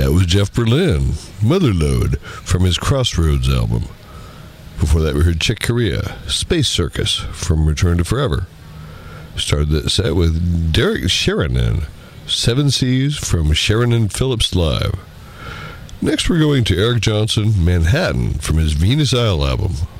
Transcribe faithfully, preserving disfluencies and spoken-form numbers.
That was Jeff Berlin, Motherload, from his Crossroads album. Before that, we heard Chick Corea, Space Circus, from Return to Forever. Started the set with Derek Sherrinan, Seven Seas, from Sherrinan Phillips Live. Next, we're going to Eric Johnson, Manhattan, from his Venus Isle album.